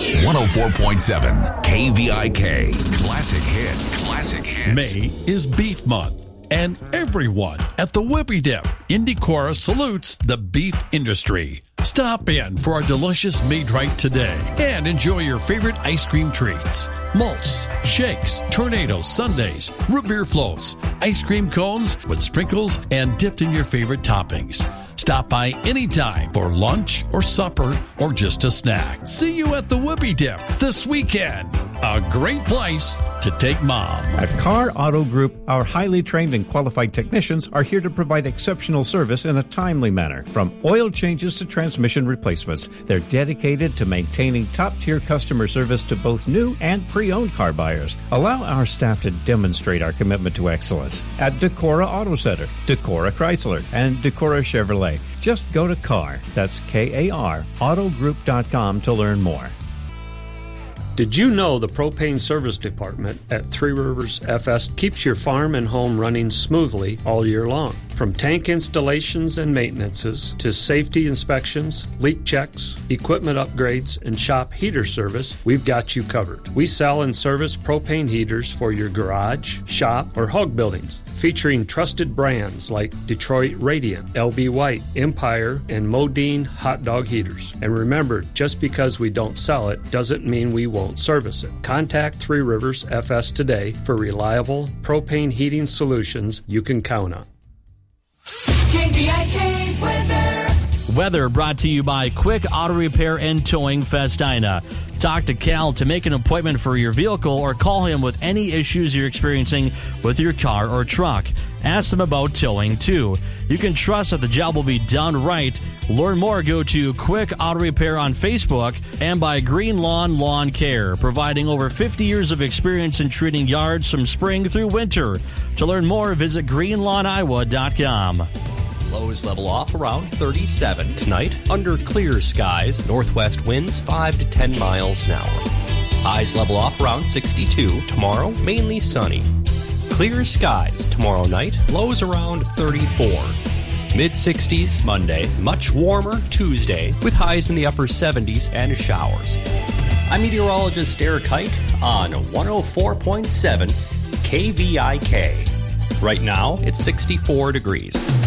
104.7 KVIK. Classic hits. Classic hits. May is Beef Month, and everyone at the Whippy Dip in Decorah salutes the beef industry. Stop in for a delicious made right today and enjoy your favorite ice cream treats. Malts, shakes, tornadoes, sundaes, root beer floats, ice cream cones with sprinkles and dipped in your favorite toppings. Stop by anytime for lunch or supper or just a snack. See you at the Whippy Dip this weekend. A great place to take mom. At Carr Auto Group, our highly trained and qualified technicians are here to provide exceptional service in a timely manner. From oil changes to transmission replacements, they're dedicated to maintaining top-tier customer service to both new and pre-owned car buyers. Allow our staff to demonstrate our commitment to excellence at Decorah Auto Center, Decorah Chrysler, and Decorah Chevrolet. Just go to Carr, that's K-A-R, autogroup.com to learn more. Did you know the propane service department at Three Rivers FS keeps your farm and home running smoothly all year long? From tank installations and maintenances to safety inspections, leak checks, equipment upgrades, and shop heater service, we've got you covered. We sell and service propane heaters for your garage, shop, or hog buildings, featuring trusted brands like Detroit Radiant, LB White, Empire, and Modine hot dog heaters. And remember, just because we don't sell it doesn't mean we won't service it. Contact Three Rivers FS today for reliable propane heating solutions you can count on. KVIK weather. Weather brought to you by Quick Auto Repair and Towing Festina. Talk to Cal to make an appointment for your vehicle or call him with any issues you're experiencing with your car or truck. Ask them about towing, too. You can trust that the job will be done right. Learn more, go to Quick Auto Repair on Facebook and by Green Lawn Lawn Care, providing over 50 years of experience in treating yards from spring through winter. To learn more, visit greenlawniowa.com. Lows level off around 37 tonight. Under clear skies, northwest winds 5 to 10 miles an hour. Highs level off around 62. Tomorrow, mainly sunny. Clear skies tomorrow night. Lows around 34. Mid-60s Monday. Much warmer Tuesday with highs in the upper 70s and showers. I'm meteorologist Eric Hite on 104.7 KVIK. Right now, it's 64 degrees.